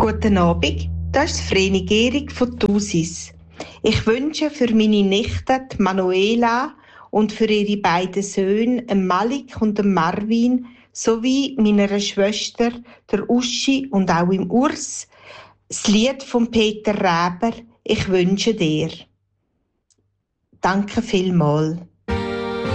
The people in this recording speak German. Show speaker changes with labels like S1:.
S1: Guten Abend, das ist Vreni Gehrig von Thusis. Ich wünsche für meine Nichte die Manuela und für ihre beiden Söhne, Malik und Marvin, sowie meiner Schwester, der Uschi und auch im Urs, das Lied von Peter Räber «Ich wünsche dir». Danke vielmals.